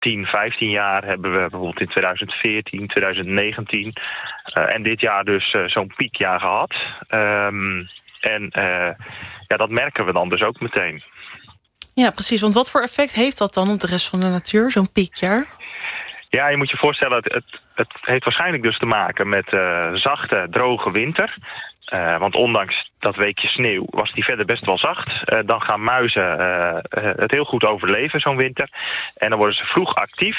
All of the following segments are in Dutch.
10, 15 jaar hebben we bijvoorbeeld in 2014, 2019 en dit jaar dus zo'n piekjaar gehad. Dat merken we dan dus ook meteen. Ja, precies. Want wat voor effect heeft dat dan op de rest van de natuur, zo'n piekjaar? Ja, je moet je voorstellen, het heeft waarschijnlijk dus te maken met zachte, droge winter. Want ondanks dat weekje sneeuw was die verder best wel zacht. Dan gaan muizen het heel goed overleven, zo'n winter. En dan worden ze vroeg actief.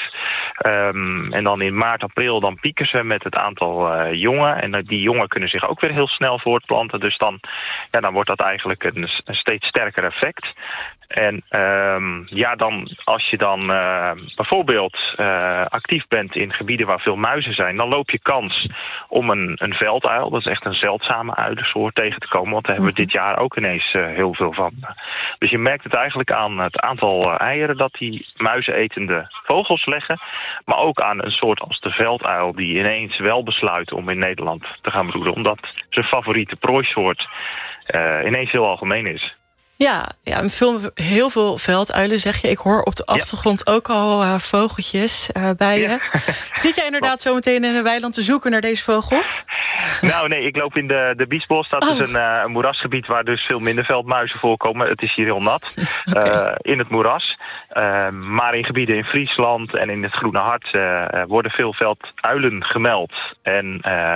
En dan in maart, april, dan pieken ze met het aantal jongen. En die jongen kunnen zich ook weer heel snel voortplanten. Dus dan wordt dat eigenlijk een steeds sterker effect. En dan, als je dan bijvoorbeeld actief bent in gebieden waar veel muizen zijn, dan loop je kans om een velduil, dat is echt een zeldzame uilensoort, tegen te komen. Want daar hebben we dit jaar ook ineens heel veel van. Dus je merkt het eigenlijk aan het aantal eieren dat die muizenetende vogels leggen. Maar ook aan een soort als de velduil die ineens wel besluit om in Nederland te gaan broeden. Omdat zijn favoriete prooisoort ineens heel algemeen is. Ja, heel veel velduilen, zeg je. Ik hoor op de achtergrond ook al vogeltjes bij je. Ja. Zit jij inderdaad zo meteen in een weiland te zoeken naar deze vogel? Nou, nee, ik loop in de Biesbos. Dat is een moerasgebied waar dus veel minder veldmuizen voorkomen. Het is hier heel nat, in het moeras. Maar in gebieden in Friesland en in het Groene Hart worden veel velduilen gemeld. En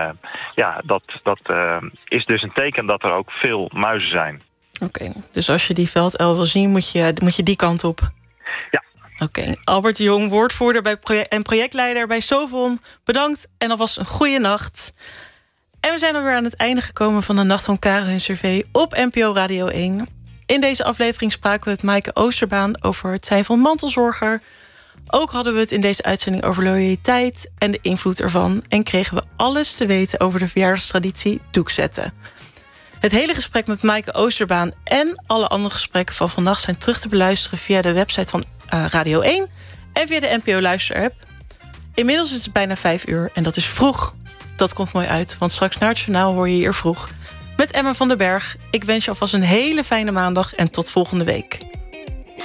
dat is dus een teken dat er ook veel muizen zijn. Oké, dus als je die velduil wil zien, moet je die kant op? Ja. Oké, Albert de Jong, woordvoerder en projectleider bij Sovon. Bedankt en alvast een goede nacht. En we zijn alweer aan het einde gekomen van de Nacht van Caro en Hervé op NPO Radio 1. In deze aflevering spraken we met Maaike Oosterbaan over het zijn van mantelzorger. Ook hadden we het in deze uitzending over loyaliteit en de invloed ervan. En kregen we alles te weten over de verjaardagstraditie doekzetten. Het hele gesprek met Maaike Oosterbaan en alle andere gesprekken van vannacht zijn terug te beluisteren via de website van Radio 1 en via de NPO Luisterapp. Inmiddels is het bijna 5 uur en dat is vroeg. Dat komt mooi uit, want straks na het journaal hoor je hier vroeg met Emma van den Berg. Ik wens je alvast een hele fijne maandag en tot volgende week.